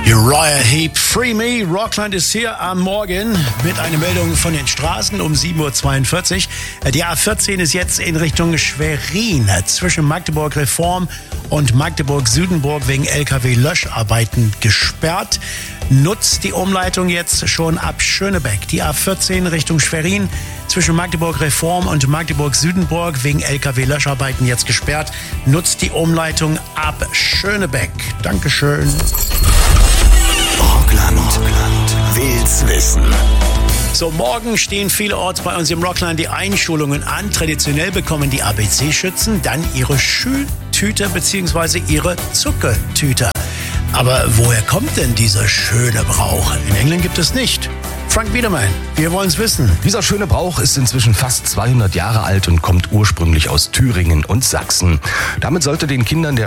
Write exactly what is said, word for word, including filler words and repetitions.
Uriah Heep, Free Me. Rockland ist hier am Morgen mit einer Meldung von den Straßen um sieben Uhr zweiundvierzig. Die A vierzehn ist jetzt in Richtung Schwerin zwischen Magdeburg Reform und Magdeburg Südenburg wegen L K W-Löscharbeiten gesperrt. Nutzt die Umleitung jetzt schon ab Schönebeck. Die A vierzehn Richtung Schwerin zwischen Magdeburg Reform und Magdeburg Südenburg wegen L K W-Löscharbeiten jetzt gesperrt. Nutzt die Umleitung ab Schönebeck. Dankeschön. Rockland will's wissen. So, morgen stehen vielerorts bei uns im Rockland die Einschulungen an. Traditionell bekommen die A B C-Schützen dann ihre Schultüte bzw. ihre Zuckertüte. Aber woher kommt denn dieser schöne Brauch? In England gibt es nicht. Frank Biedermann, wir wollen's wissen. Dieser schöne Brauch ist inzwischen fast zweihundert Jahre alt und kommt ursprünglich aus Thüringen und Sachsen. Damit sollte den Kindern der